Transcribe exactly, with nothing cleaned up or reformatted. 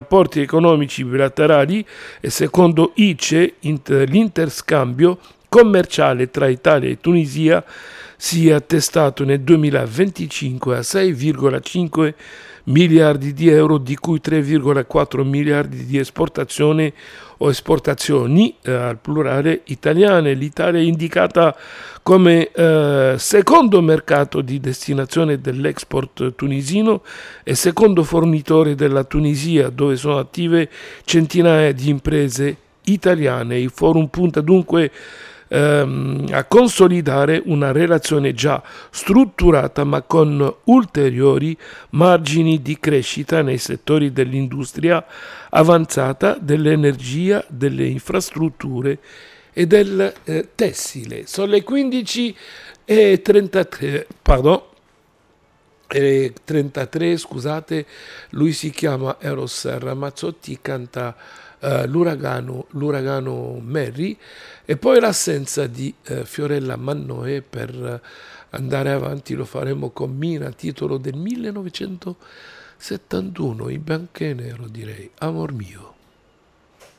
rapporti economici bilaterali e secondo I C E l'interscambio commerciale tra Italia e Tunisia si è attestato nel duemilaventicinque a sei virgola cinque miliardi di euro, di cui tre virgola quattro miliardi di esportazione o esportazioni, eh, al plurale, italiane. L'Italia è indicata come eh, secondo mercato di destinazione dell'export tunisino e secondo fornitore della Tunisia, dove sono attive centinaia di imprese italiane. Il forum punta dunque ehm, a consolidare una relazione già strutturata ma con ulteriori margini di crescita nei settori dell'industria avanzata, dell'energia, delle infrastrutture e del eh, tessile. Sono le quindici e trentatré, pardon, e trentatré, scusate, lui si chiama Eros Ramazzotti, canta uh, l'uragano, l'uragano Mary, e poi l'assenza di uh, Fiorella Mannoe. Per uh, andare avanti lo faremo con Mina, titolo del millenovecentosettantuno, in bianco e nero, direi, Amor mio.